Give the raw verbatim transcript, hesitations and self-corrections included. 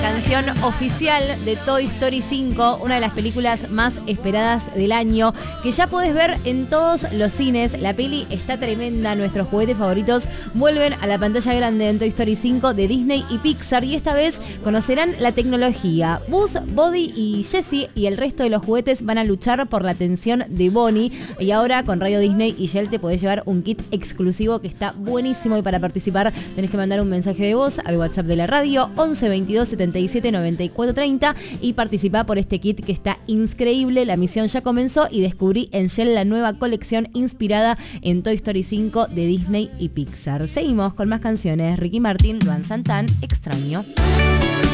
canción oficial de Toy Story cinco, una de las películas más esperadas del año, que ya podés ver en todos los cines. La peli está tremenda, nuestros juguetes favoritos vuelven a la pantalla grande en Toy Story cinco de Disney y Pixar, y esta vez conocerán la tecnología. Buzz, Buddy y Jessie y el resto de los juguetes van a luchar por la atención de Bonnie, y ahora con Radio Disney y Shell te podés llevar un kit exclusivo que está buenísimo, y para participar tenés que mandar un mensaje de voz al WhatsApp de la radio once veintidós setenta y siete noventa y cuatro treinta y participá por este kit que está increíble. La misión ya comenzó y descubrí en Shell la nueva colección inspirada en Toy Story cinco de Disney y Pixar. Seguimos con más canciones. Ricky Martin, Luan Santana, Extraño.